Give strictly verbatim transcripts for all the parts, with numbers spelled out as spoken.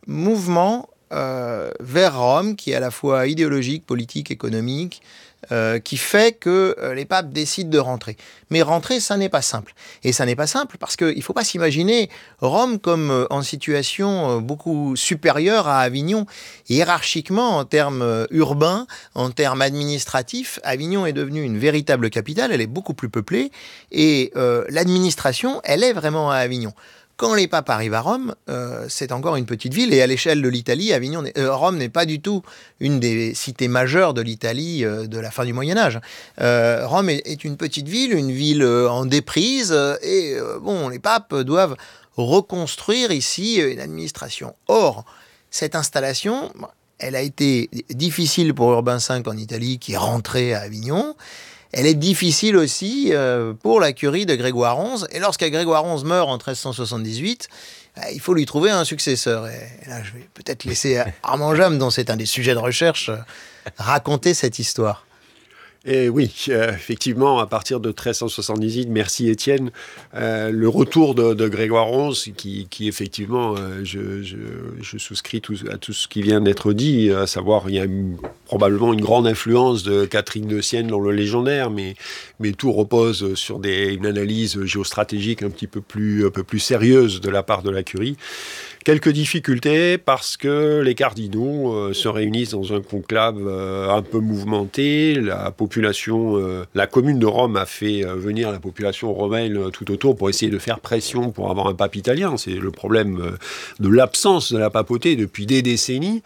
mouvement euh, vers Rome qui est à la fois idéologique, politique, économique, euh, qui fait que euh, les papes décident de rentrer. Mais rentrer, ça n'est pas simple. Et ça n'est pas simple parce qu'il ne faut pas s'imaginer Rome comme euh, en situation euh, beaucoup supérieure à Avignon. Hiérarchiquement, en termes euh, urbains, en termes administratifs, Avignon est devenue une véritable capitale, elle est beaucoup plus peuplée, et euh, l'administration, elle est vraiment à Avignon. Quand les papes arrivent à Rome, euh, c'est encore une petite ville, et à l'échelle de l'Italie, Avignon, n'est- euh, Rome n'est pas du tout une des cités majeures de l'Italie euh, de la fin du Moyen-Âge. Euh, Rome est, est une petite ville, une ville euh, en déprise, euh, et euh, bon, les papes doivent reconstruire ici euh, une administration. Or, cette installation, bon, elle a été difficile pour Urbain cinq en Italie, qui est rentré à Avignon. Elle est difficile aussi euh, pour la curie de Grégoire onze. Et lorsque Grégoire onze meurt en treize cent soixante-dix-huit, euh, il faut lui trouver un successeur. Et, et là, je vais peut-être laisser Armand Jamme, dont c'est un des sujets de recherche, euh, raconter cette histoire. Et oui, euh, effectivement, à partir de treize cent soixante-dix-huit, merci Étienne, euh, le retour de, de Grégoire onze, qui, qui effectivement, euh, je, je, je souscris tout, à tout ce qui vient d'être dit, à savoir, il y a une, probablement une grande influence de Catherine de Sienne dans le légendaire, mais, mais tout repose sur des, une analyse géostratégique un petit peu plus, un peu plus sérieuse de la part de la curie. Quelques difficultés parce que les cardinaux euh, se réunissent dans un conclave euh, un peu mouvementé. La population, euh, la commune de Rome a fait euh, venir la population romaine euh, tout autour pour essayer de faire pression pour avoir un pape italien. C'est le problème euh, de l'absence de la papauté depuis des décennies.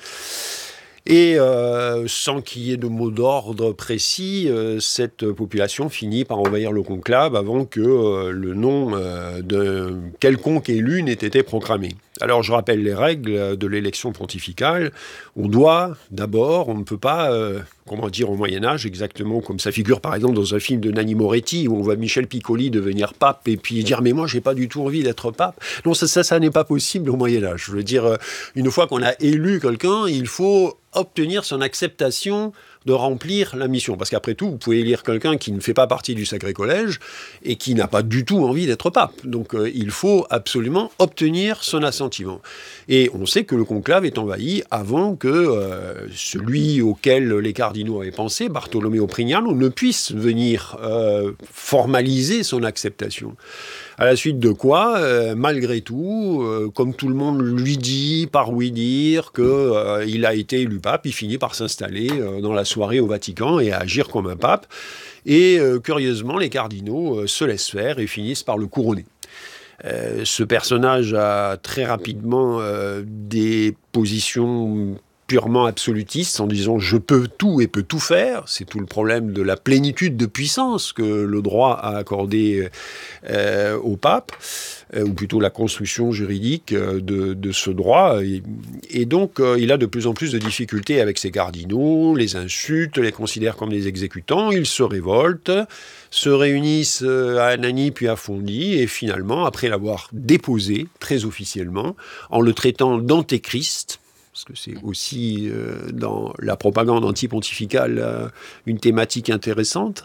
Et euh, sans qu'il y ait de mot d'ordre précis, euh, cette population finit par envahir le conclave avant que euh, le nom euh, de quelconque élu n'ait été proclamé. Alors je rappelle les règles de l'élection pontificale. On doit d'abord, on ne peut pas, euh, comment dire au Moyen-Âge, exactement comme ça figure par exemple dans un film de Nanni Moretti où on voit Michel Piccoli devenir pape et puis dire mais moi j'ai pas du tout envie d'être pape. Non, ça, ça, ça n'est pas possible au Moyen-Âge. Je veux dire, une fois qu'on a élu quelqu'un, il faut obtenir son acceptation de remplir la mission. Parce qu'après tout, vous pouvez élire quelqu'un qui ne fait pas partie du Sacré Collège et qui n'a pas du tout envie d'être pape. Donc euh, il faut absolument obtenir son assentiment. Et on sait que le conclave est envahi avant que euh, celui auquel les cardinaux avaient pensé, Bartolomeo Prignano, ne puisse venir euh, formaliser son acceptation. À la suite de quoi, euh, malgré tout, euh, comme tout le monde lui dit, par oui dire, qu'il euh, a été élu pape, il finit par s'installer euh, dans la soirée au Vatican et à agir comme un pape. Et euh, curieusement, les cardinaux euh, se laissent faire et finissent par le couronner. Euh, ce personnage a très rapidement euh, des positions purement absolutiste en disant je peux tout et peux tout faire. C'est tout le problème de la plénitude de puissance que le droit a accordé euh, au pape, euh, ou plutôt la construction juridique de, de ce droit. Et, et donc, euh, il a de plus en plus de difficultés avec ses cardinaux, les insulte, les considère comme des exécutants, ils se révoltent, se réunissent à Anagni puis à Fondi, et finalement, après l'avoir déposé très officiellement, en le traitant d'antéchrist, parce que c'est aussi euh, dans la propagande anti-pontificale euh, une thématique intéressante,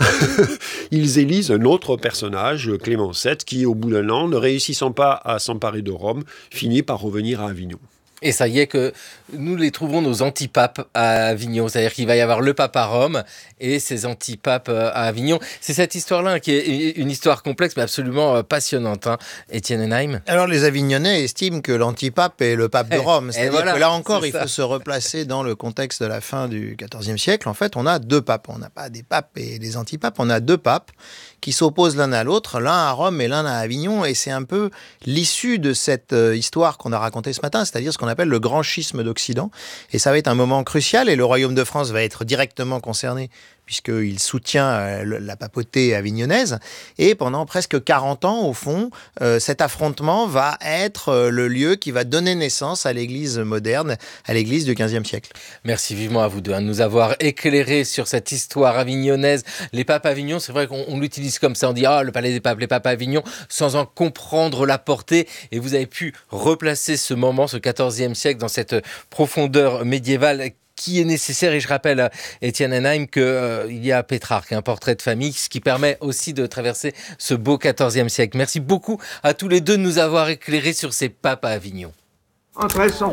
ils élisent un autre personnage, Clément sept, qui, au bout d'un an, ne réussissant pas à s'emparer de Rome, finit par revenir à Avignon. Et ça y est que nous les trouvons nos antipapes à Avignon. C'est-à-dire qu'il va y avoir le pape à Rome et ses antipapes à Avignon. C'est cette histoire-là qui est une histoire complexe mais absolument passionnante. Hein. Étienne Henheim. Alors les Avignonnais estiment que l'antipape est le pape de Rome. C'est-à-dire voilà, que là encore, il faut se replacer dans le contexte de la fin du quatorzième siècle. En fait, on a deux papes. On n'a pas des papes et des antipapes. On a deux papes qui s'opposent l'un à l'autre, l'un à Rome et l'un à Avignon. Et c'est un peu l'issue de cette histoire qu'on a racontée ce matin, c'est-à-dire ce qu'on appelle le grand schisme d'Occident. Et ça va être un moment crucial et le royaume de France va être directement concerné puisqu'il soutient la papauté avignonnaise. Et pendant presque quarante ans, au fond, euh, cet affrontement va être le lieu qui va donner naissance à l'Église moderne, à l'Église du quinzième siècle. Merci vivement à vous deux hein, de nous avoir éclairé sur cette histoire avignonnaise. Les papes à Avignon, c'est vrai qu'on on l'utilise comme ça, on dit « Ah, le palais des papes, les papes à Avignon », sans en comprendre la portée. Et vous avez pu replacer ce moment, ce quatorzième siècle, dans cette profondeur médiévale qui est nécessaire. Et je rappelle à Étienne Henheim qu'il euh, y a Pétrarque, un portrait de famille, ce qui permet aussi de traverser ce beau quatorzième siècle. Merci beaucoup à tous les deux de nous avoir éclairés sur ces papes à Avignon. En treize cent